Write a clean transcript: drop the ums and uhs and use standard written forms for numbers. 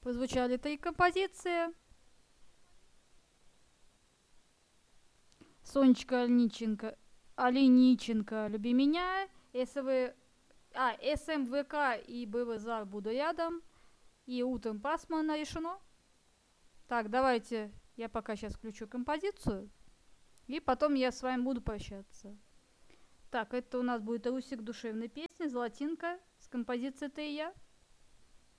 Прозвучали три композиции. Сонечка Олениченко «Люби меня», СМВК и БВЗАР «Буду рядом», и «Утром пасмурно» решено. Так, давайте я пока сейчас включу композицию, и потом я с вами буду прощаться. Так, это у нас будет Русик душевной песни, Золотинка с композицией «Ты и я».